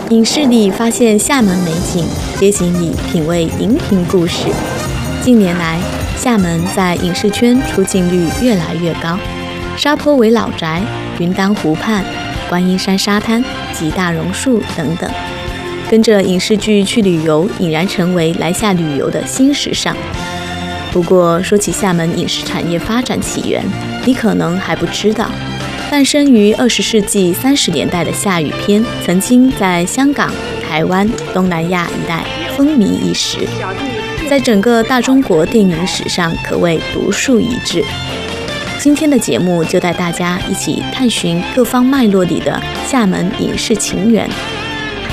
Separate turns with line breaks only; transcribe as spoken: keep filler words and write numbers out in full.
影视里发现厦门美景，街景里品味荧屏故事。近年来，厦门在影视圈出镜率越来越高，沙坡尾老宅、云丹湖畔、观音山沙滩及大榕树等等，跟着影视剧去旅游，已然成为来厦旅游的新时尚。不过，说起厦门影视产业发展起源，你可能还不知道。诞生于二十世纪三十年代的厦语片，曾经在香港、台湾、东南亚一带风靡一时，在整个大中国电影史上可谓独树一帜。今天的节目就带大家一起探寻各方脉络里的厦门影视情缘。